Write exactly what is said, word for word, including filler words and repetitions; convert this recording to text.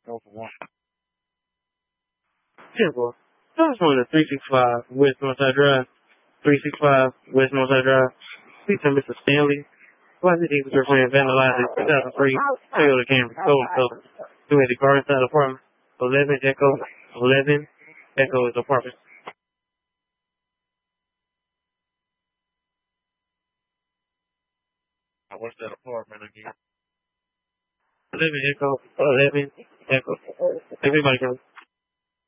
Go for one. Simple. First one is three sixty-five West Northside Drive. three sixty-five West Northside Drive. Please tell Mister Stanley. Why did he was your friend vandalizing two thousand three Toyota Camry stolen stuff to the garden side apartment? eleven Echo. eleven Echo is apartment. Now, what's that apartment again? eleven Echo. eleven Echo. Everybody goes.